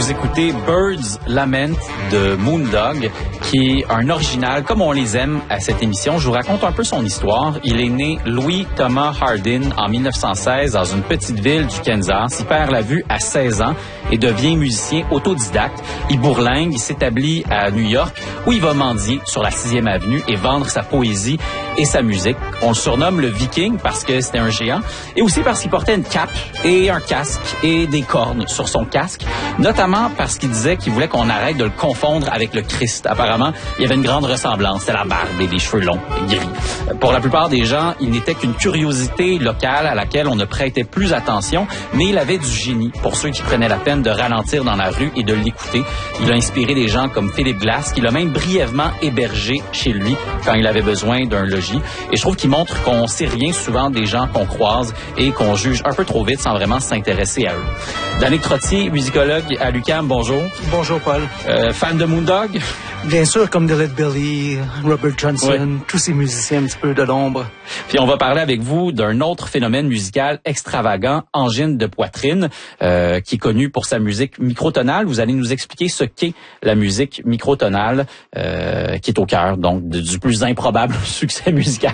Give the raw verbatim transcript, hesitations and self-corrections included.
Vous écoutez Birds Lament de Moondog, qui est un original, comme on les aime à cette émission. Je vous raconte un peu son histoire. Il est né Louis Thomas Hardin en mille neuf cent seize dans une petite ville du Kansas. Il perd la vue à seize ans et devient musicien autodidacte. Il bourlingue, il s'établit à New York où il va mendier sur la sixième avenue et vendre sa poésie et sa musique. On le surnomme le Viking parce que c'était un géant et aussi parce qu'il portait une cape et un casque et des cornes sur son casque, notamment parce qu'il disait qu'il voulait qu'on arrête de le confondre avec le Christ. Apparemment, il y avait une grande ressemblance. C'était la barbe et les cheveux longs et gris. Pour la plupart des gens, il n'était qu'une curiosité locale à laquelle on ne prêtait plus attention, mais il avait du génie pour ceux qui prenaient la peine de ralentir dans la rue et de l'écouter. Il a inspiré des gens comme Philip Glass, qu'il a même brièvement hébergé chez lui quand il avait besoin d'un logis. Et je trouve qu'il montre qu'on sait rien souvent des gens qu'on croise et qu'on juge un peu trop vite sans vraiment s'intéresser à eux. Danick Trottier, musicologue à l'U Q A M, bonjour. Bonjour, Paul. Euh, fan de Moondog? Bien sûr, comme David Billy, Robert Johnson, oui. Tous ces musiciens un petit peu de l'ombre. Puis on va parler avec vous d'un autre phénomène musical extravagant, Angine de poitrine, euh, qui est connu pour sa musique microtonale. Vous allez nous expliquer ce qu'est la musique microtonale, euh, qui est au cœur donc du plus improbable succès musical